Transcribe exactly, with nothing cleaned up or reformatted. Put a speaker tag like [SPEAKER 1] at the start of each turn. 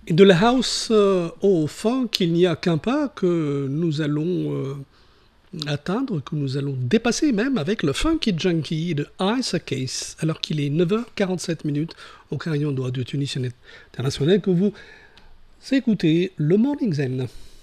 [SPEAKER 1] Et de la house euh, au funk, il n'y a qu'un pas que nous allons euh, atteindre, que nous allons dépasser même avec le Funky Junkie de Ice Case, alors qu'il est neuf heures quarante-sept minutes au carillon de Radio Tunis International que vous écoutez le Morning Zen.